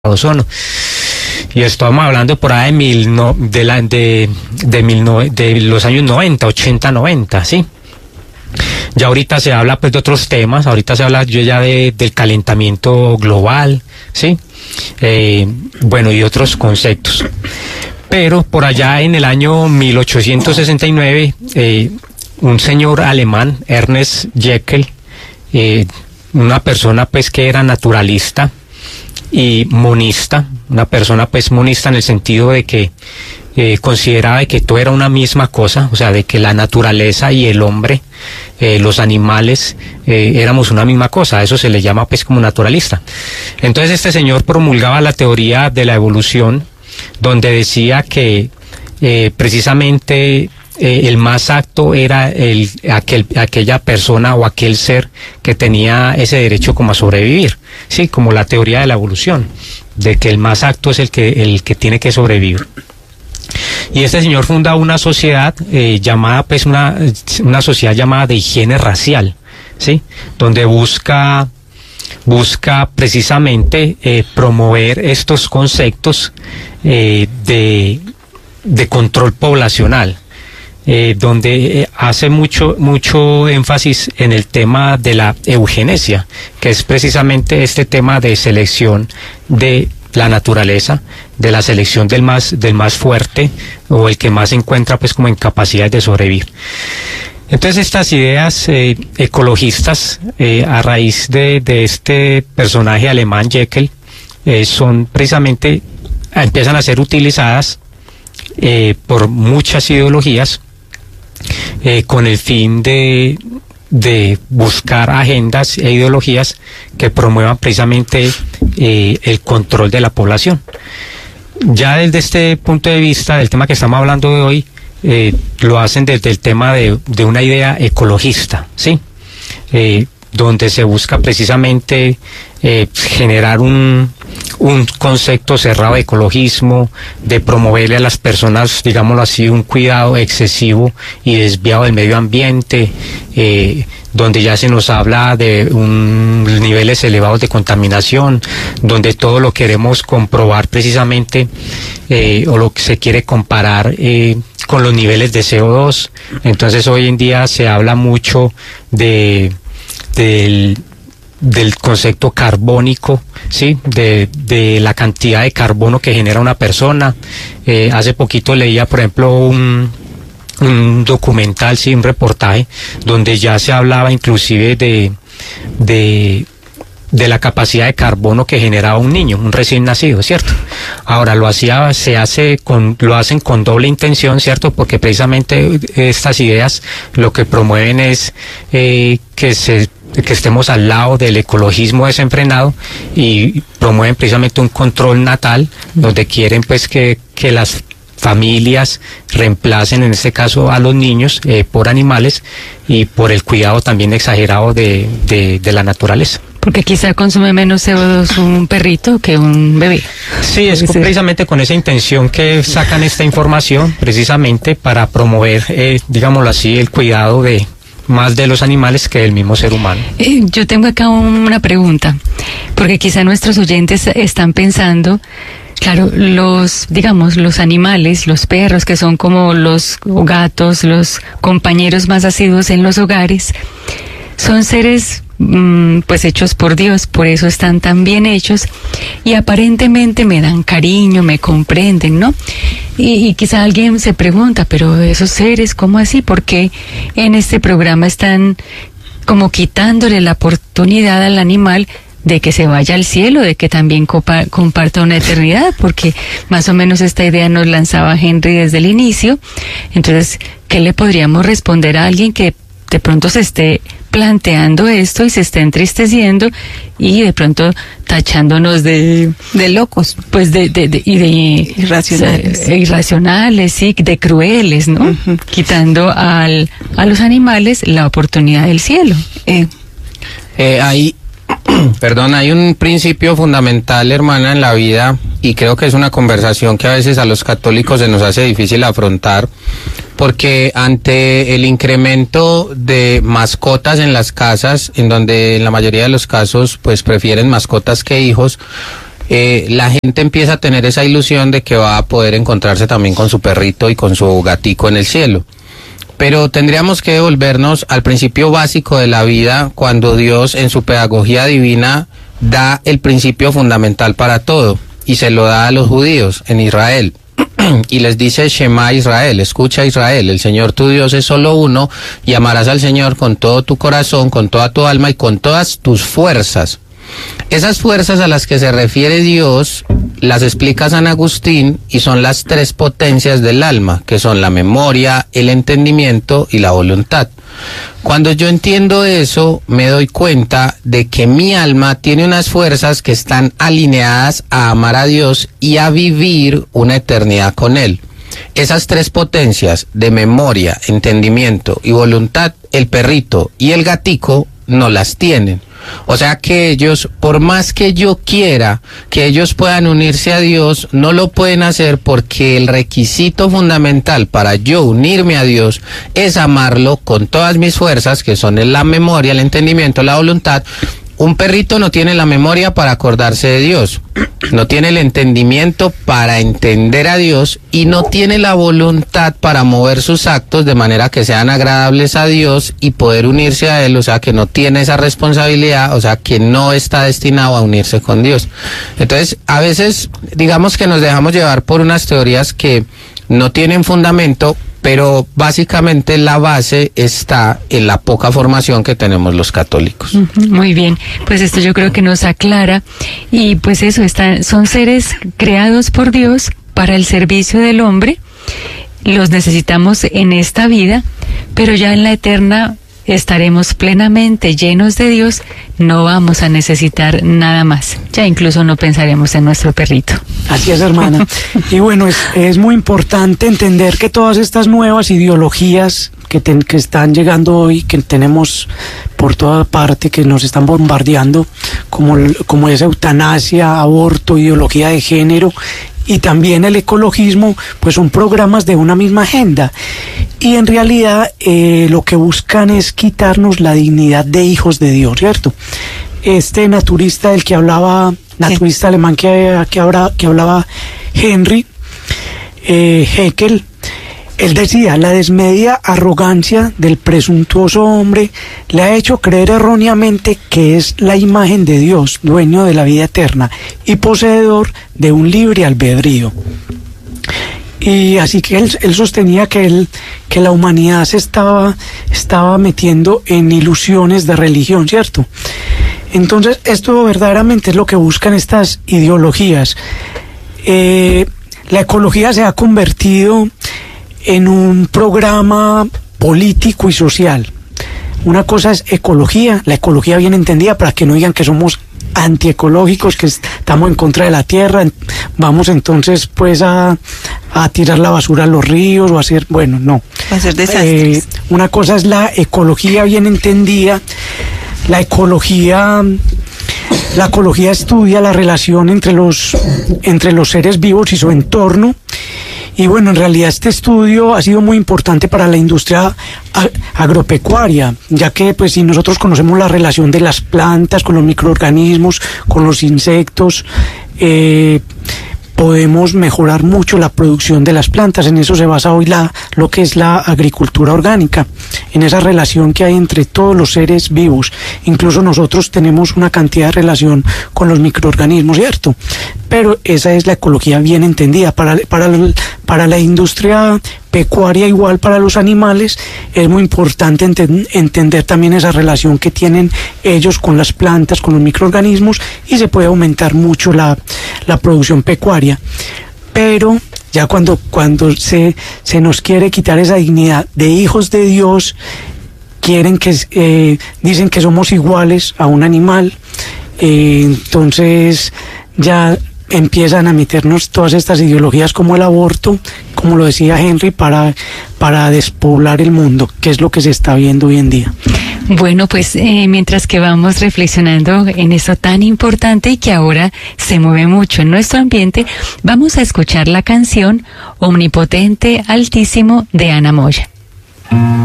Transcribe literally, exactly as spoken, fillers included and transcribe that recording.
ozono. Y estamos hablando por ahí de mil no, de, la, de, de, mil no, de los años noventa, ochenta, noventa, ¿sí? Ya ahorita se habla pues de otros temas, ahorita se habla yo ya de, del calentamiento global, ¿sí? Eh, bueno, y otros conceptos. Pero por allá en el año mil ochocientos sesenta y nueve, eh, un señor alemán, Ernest Haeckel, eh, una persona pues que era naturalista y monista, una persona pues monista en el sentido de que eh, consideraba de que todo era una misma cosa, o sea, de que la naturaleza y el hombre, eh, los animales, eh, éramos una misma cosa. A eso se le llama pues como naturalista. Entonces este señor promulgaba la teoría de la evolución, donde decía que eh, precisamente eh, el más apto era el, aquel, aquella persona o aquel ser que tenía ese derecho como a sobrevivir, sí, como la teoría de la evolución, de que el más apto es el que, el que tiene que sobrevivir. Y este señor funda una sociedad eh, llamada, pues una, una sociedad llamada de higiene racial, sí, donde busca busca precisamente eh, promover estos conceptos eh, de, de control poblacional, eh, donde hace mucho, mucho énfasis en el tema de la eugenesia, que es precisamente este tema de selección de la naturaleza, de la selección del más, del más fuerte o el que más se encuentra pues como en capacidades de sobrevivir. Entonces estas ideas eh, ecologistas, eh, a raíz de, de este personaje alemán, Haeckel, eh, son precisamente, empiezan a ser utilizadas eh, por muchas ideologías eh, con el fin de, de buscar agendas e ideologías que promuevan precisamente eh, el control de la población. Ya desde este punto de vista del tema que estamos hablando de hoy, Eh, lo hacen desde el tema de, de una idea ecologista, ¿sí? Eh, donde se busca precisamente eh, generar un, un concepto cerrado de ecologismo, de promoverle a las personas, digámoslo así, un cuidado excesivo y desviado del medio ambiente, eh, donde ya se nos habla de un, niveles elevados de contaminación, donde todo lo queremos comprobar precisamente, eh, o lo que se quiere comparar eh, con los niveles de C O dos. Entonces hoy en día se habla mucho de del, del concepto carbónico, sí, de, de la cantidad de carbono que genera una persona. Eh, hace poquito leía, por ejemplo, un un documental, sí, un reportaje, donde ya se hablaba inclusive de de de la capacidad de carbono que generaba un niño, un recién nacido, ¿cierto? Ahora lo hacía, se hace con, lo hacen con doble intención, ¿cierto? Porque precisamente estas ideas lo que promueven es eh, que se que estemos al lado del ecologismo desenfrenado y promueven precisamente un control natal, donde quieren pues que, que las familias reemplacen en este caso a los niños eh, por animales y por el cuidado también exagerado de, de, de la naturaleza. Porque quizá consume menos C O dos un perrito que un bebé. Sí, es con, precisamente con esa intención que sacan esta información, precisamente para promover, eh, digámoslo así, el cuidado de más de los animales que del mismo ser humano. Eh, yo tengo acá una pregunta, porque quizá nuestros oyentes están pensando, claro, los, digamos, los animales, los perros, que son como los gatos, los compañeros más asiduos en los hogares, son seres pues hechos por Dios, por eso están tan bien hechos y aparentemente me dan cariño, me comprenden, ¿no? Y, y quizá alguien se pregunta, pero esos seres, ¿cómo así? ¿Por qué en este programa están como quitándole la oportunidad al animal de que se vaya al cielo, de que también copa, comparta una eternidad? Porque más o menos esta idea nos lanzaba Henry desde el inicio. Entonces, ¿qué le podríamos responder a alguien que de pronto se esté planteando esto y se esté entristeciendo y de pronto tachándonos de de locos, pues de, de, de y de irracionales, eh, irracionales, sí, de crueles, ¿no? Uh-huh. Quitando al a los animales la oportunidad del cielo. Eh. Eh, ahí, perdón, hay un principio fundamental, hermana, en la vida, y creo que es una conversación que a veces a los católicos se nos hace difícil afrontar, porque ante el incremento de mascotas en las casas, en donde en la mayoría de los casos pues prefieren mascotas que hijos, eh, la gente empieza a tener esa ilusión de que va a poder encontrarse también con su perrito y con su gatico en el cielo. Pero tendríamos que devolvernos al principio básico de la vida, cuando Dios en su pedagogía divina da el principio fundamental para todo, y se lo da a los judíos en Israel. Y les dice: Shema Israel, escucha Israel, el Señor tu Dios es solo uno, y amarás al Señor con todo tu corazón, con toda tu alma y con todas tus fuerzas. Esas fuerzas a las que se refiere Dios las explica San Agustín, y son las tres potencias del alma, que son la memoria, el entendimiento y la voluntad. Cuando yo entiendo eso, me doy cuenta de que mi alma tiene unas fuerzas que están alineadas a amar a Dios y a vivir una eternidad con Él. Esas tres potencias de memoria, entendimiento y voluntad, el perrito y el gatico no las tienen. O sea que ellos, por más que yo quiera que ellos puedan unirse a Dios, no lo pueden hacer, porque el requisito fundamental para yo unirme a Dios es amarlo con todas mis fuerzas, que son la memoria, el entendimiento, la voluntad. Un perrito no tiene la memoria para acordarse de Dios, no tiene el entendimiento para entender a Dios, y no tiene la voluntad para mover sus actos de manera que sean agradables a Dios y poder unirse a Él. O sea que no tiene esa responsabilidad, o sea que no está destinado a unirse con Dios. Entonces, a veces, digamos que nos dejamos llevar por unas teorías que no tienen fundamento, pero básicamente la base está en la poca formación que tenemos los católicos. Muy bien, pues esto yo creo que nos aclara, y pues eso, está, son seres creados por Dios para el servicio del hombre, los necesitamos en esta vida, pero ya en la eterna estaremos plenamente llenos de Dios, no vamos a necesitar nada más, ya incluso no pensaremos en nuestro perrito. Así es, hermana. Y bueno, es, es muy importante entender que todas estas nuevas ideologías que, ten, que están llegando hoy, que tenemos por toda parte, que nos están bombardeando, como, como es eutanasia, aborto, ideología de género, y también el ecologismo, pues son programas de una misma agenda, y en realidad eh, lo que buscan es quitarnos la dignidad de hijos de Dios, ¿cierto? Este naturista del que hablaba, naturista sí. alemán que, que, habrá, que hablaba Henry eh, Heckel, él decía: la desmedida arrogancia del presuntuoso hombre le ha hecho creer erróneamente que es la imagen de Dios, dueño de la vida eterna y poseedor de un libre albedrío. Y así que él, él sostenía que, él, que la humanidad se estaba, estaba metiendo en ilusiones de religión, ¿cierto? Entonces, esto verdaderamente es lo que buscan estas ideologías. Eh, la ecología se ha convertido en un programa político y social. Una cosa es ecología, la ecología bien entendida, para que no digan que somos antiecológicos, que estamos en contra de la tierra, vamos entonces pues a, a tirar la basura a los ríos o a hacer, bueno, no. A hacer desastres. Eh, una cosa es la ecología bien entendida. La ecología, la ecología estudia la relación entre los, entre los seres vivos y su entorno. Y bueno, en realidad este estudio ha sido muy importante para la industria agropecuaria, ya que pues si nosotros conocemos la relación de las plantas con los microorganismos, con los insectos, eh, podemos mejorar mucho la producción de las plantas. En eso se basa hoy la, lo que es la agricultura orgánica, en esa relación que hay entre todos los seres vivos. Incluso nosotros tenemos una cantidad de relación con los microorganismos, ¿cierto? Pero esa es la ecología bien entendida. Para, para, para la industria pecuaria, igual para los animales, es muy importante enten, entender también esa relación que tienen ellos con las plantas, con los microorganismos, y se puede aumentar mucho la, la producción pecuaria. Pero ya cuando, cuando se, se nos quiere quitar esa dignidad de hijos de Dios, quieren que, eh, dicen que somos iguales a un animal, eh, entonces ya empiezan a meternos todas estas ideologías como el aborto, como lo decía Henry, para, para despoblar el mundo, que es lo que se está viendo hoy en día. Bueno, pues eh, mientras que vamos reflexionando en eso tan importante y que ahora se mueve mucho en nuestro ambiente, vamos a escuchar la canción Omnipotente Altísimo de Ana Moya.